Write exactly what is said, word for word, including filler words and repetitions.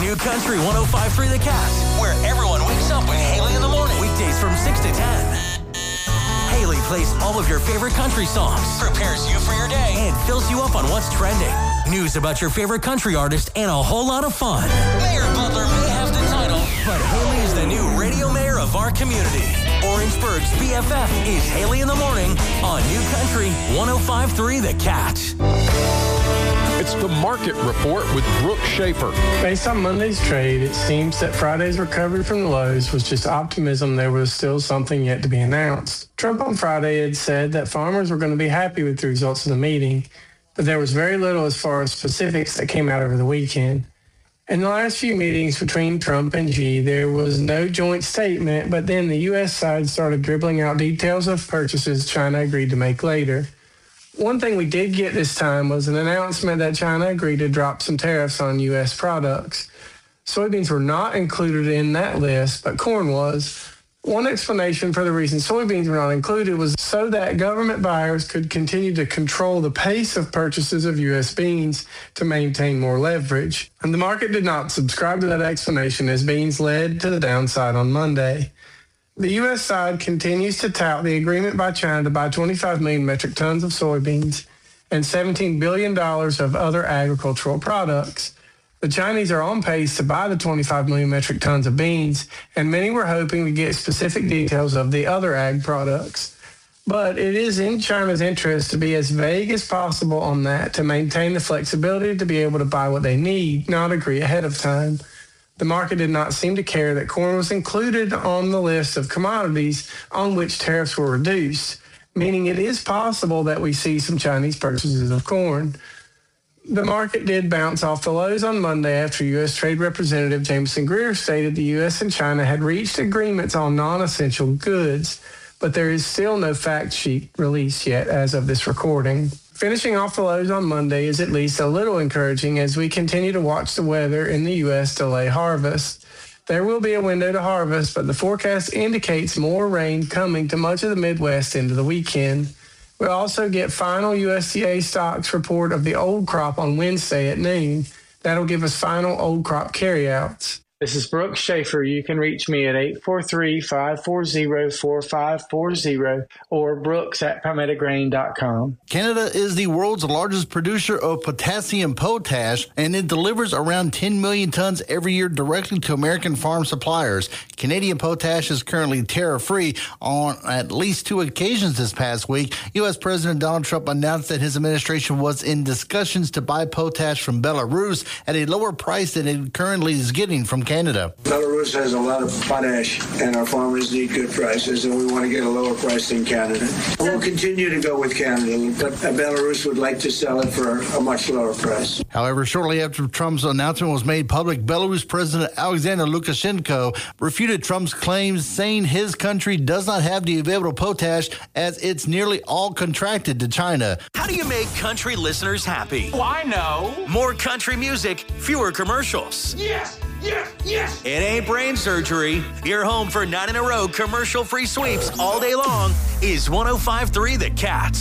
New Country one oh five point three The Cat, where everyone wakes up with Haley in the morning. Weekdays from six to ten. Haley plays all of your favorite country songs, prepares you for your day, and fills you up on what's trending. News about your favorite country artist, and a whole lot of fun. Mayor Butler may have the title, but Haley is the new radio mayor of our community. Orangeburg's B F F is Haley in the morning on New Country one oh five point three The Cat. It's the Market Report with Brooke Schaefer. Based on Monday's trade, it seems that Friday's recovery from the lows was just optimism there was still something yet to be announced. Trump on Friday had said that farmers were going to be happy with the results of the meeting, but there was very little as far as specifics that came out over the weekend. In the last few meetings between Trump and Xi, there was no joint statement, but then the U S side started dribbling out details of purchases China agreed to make later. One thing we did get this time was an announcement that China agreed to drop some tariffs on U S products. Soybeans were not included in that list, but corn was. One explanation for the reason soybeans were not included was so that government buyers could continue to control the pace of purchases of U S beans to maintain more leverage. And the market did not subscribe to that explanation as beans led to the downside on Monday. The U S side continues to tout the agreement by China to buy twenty-five million metric tons of soybeans and seventeen billion dollars of other agricultural products. The Chinese are on pace to buy the twenty-five million metric tons of beans, and many were hoping to get specific details of the other ag products. But it is in China's interest to be as vague as possible on that to maintain the flexibility to be able to buy what they need, not agree ahead of time. The market did not seem to care that corn was included on the list of commodities on which tariffs were reduced, meaning it is possible that we see some Chinese purchases of corn. The market did bounce off the lows on Monday after U S Trade Representative Jameson Greer stated the U S and China had reached agreements on non-essential goods, but there is still no fact sheet released yet as of this recording. Finishing off the lows on Monday is at least a little encouraging as we continue to watch the weather in the U S delay harvest. There will be a window to harvest, but the forecast indicates more rain coming to much of the Midwest into the weekend. We'll also get final U S D A stocks report of the old crop on Wednesday at noon. That'll give us final old crop carryouts. This is Brooke Schaefer. You can reach me at eight four three, five four zero, four five four zero or brooks at palmetto grain dot com. Canada is the world's largest producer of potassium potash, and it delivers around ten million tons every year directly to American farm suppliers. Canadian potash is currently tariff-free on at least two occasions this past week. U S. President Donald Trump announced that his administration was in discussions to buy potash from Belarus at a lower price than it currently is getting from Canada. Belarus has a lot of potash, and our farmers need good prices, and we want to get a lower price than Canada. We'll continue to go with Canada, but Belarus would like to sell it for a much lower price. However, shortly after Trump's announcement was made public, Belarus President Alexander Lukashenko refuted Trump's claims, saying his country does not have the available potash as it's nearly all contracted to China. How do you make country listeners happy? Oh, I know. More country music, fewer commercials. Yes, yes, yes. It ain't brain surgery. Your home for nine in a row commercial-free sweeps all day long is one oh five point three The Cat.